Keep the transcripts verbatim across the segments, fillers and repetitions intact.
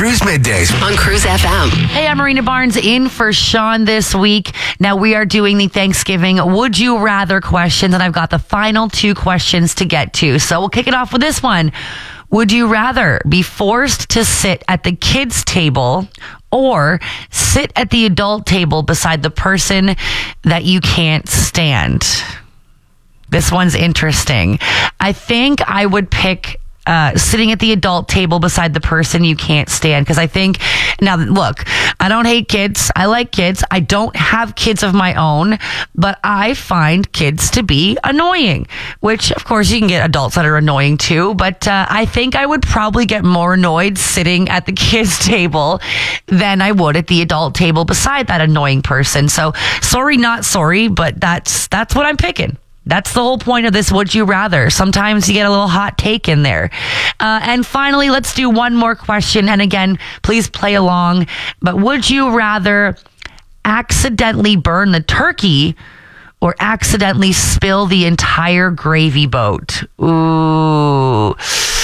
Cruise Middays on Cruise F M. Hey, I'm Marina Barnes in for Sean this week. Now we are doing the Thanksgiving Would You Rather questions, and I've got the final two questions to get to. So we'll kick it off with this one. Would you rather be forced to sit at the kids' table or sit at the adult table beside the person that you can't stand? This one's interesting. I think I would pick uh, sitting at the adult table beside the person you can't stand. Because I think, now look, I don't hate kids. I like kids. I don't have kids of my own, but I find kids to be annoying, which of course you can get adults that are annoying too. But uh, I think I would probably get more annoyed sitting at the kids table than I would at the adult table beside that annoying person. So sorry, not sorry, but that's, that's what I'm picking. That's the whole point of this Would You Rather. Sometimes you get a little hot take in there. Uh, and finally, let's do one more question. And again, please play along. But would you rather accidentally burn the turkey or accidentally spill the entire gravy boat? Ooh.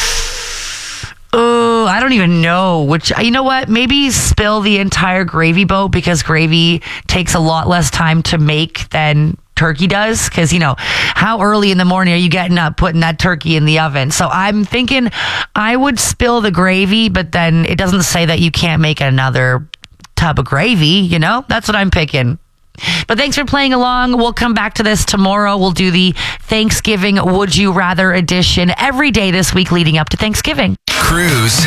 Oh, I don't even know which. You know what? Maybe spill the entire gravy boat, because gravy takes a lot less time to make than turkey does. Because, you know, how early in the morning are you getting up putting that turkey in the oven? So I'm thinking I would spill the gravy, but then it doesn't say that you can't make another tub of gravy. You know, that's what I'm picking. But thanks for playing along. We'll come back to this tomorrow. We'll do the Thanksgiving Would You Rather edition every day this week leading up to Thanksgiving. Cruise